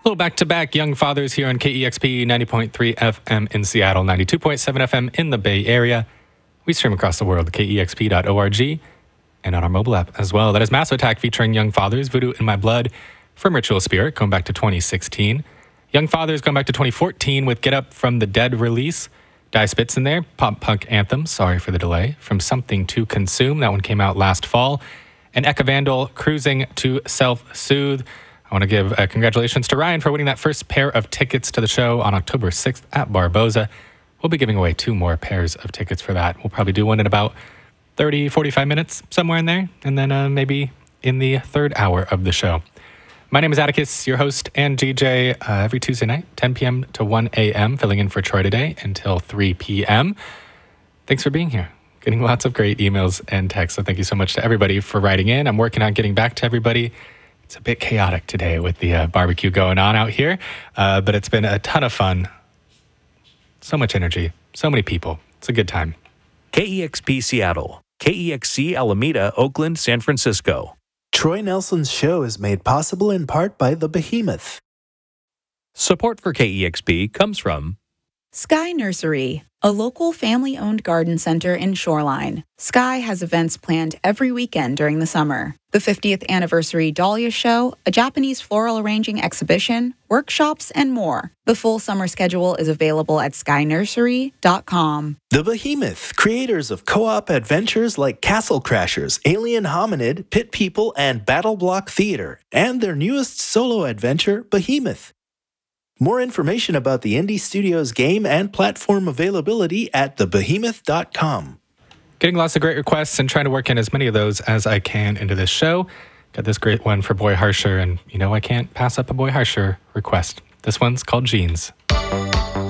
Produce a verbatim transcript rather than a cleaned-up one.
little back-to-back Young Fathers here on K E X P ninety point three F M in Seattle, ninety-two point seven F M in the Bay Area. We stream across the world at K E X P dot org and on our mobile app as well. That is Massive Attack featuring Young Fathers, Voodoo in My Blood from Ritual Spirit, going back to twenty sixteen. Young Fathers going back to twenty fourteen with Get Up from the Dead release. Die Spitz in there, pop punk anthem, sorry for the delay, from Something to Consume. That one came out last fall. And Eka Vandal, Cruising to Self-Soothe. I want to give uh, congratulations to Ryan for winning that first pair of tickets to the show on October sixth at Barboza. We'll be giving away two more pairs of tickets for that. We'll probably do one in about thirty, forty-five minutes, somewhere in there, and then uh, maybe in the third hour of the show. My name is Atticus, your host and D J, uh, every Tuesday night, ten p.m. to one a.m., filling in for Troy today until three p.m. Thanks for being here. Getting lots of great emails and texts, so thank you so much to everybody for writing in. I'm working on getting back to everybody. It's a bit chaotic today with the uh, barbecue going on out here, uh, but it's been a ton of fun. So much energy, so many people. It's a good time. K E X P Seattle, K E X C Alameda, Oakland, San Francisco. Troy Nelson's show is made possible in part by The Behemoth. Support for K E X P comes from Sky Nursery, a local family-owned garden center in Shoreline. Sky has events planned every weekend during the summer. The fiftieth anniversary Dahlia Show, a Japanese floral arranging exhibition, workshops, and more. The full summer schedule is available at sky nursery dot com. The Behemoth, creators of co-op adventures like Castle Crashers, Alien Hominid, Pit People, and Battle Block Theater, and their newest solo adventure, Behemoth. More information about the Indie Studios game and platform availability at the behemoth dot com. Getting lots of great requests and trying to work in as many of those as I can into this show. Got this great one for Boy Harsher, and you know I can't pass up a Boy Harsher request. This one's called Jeans.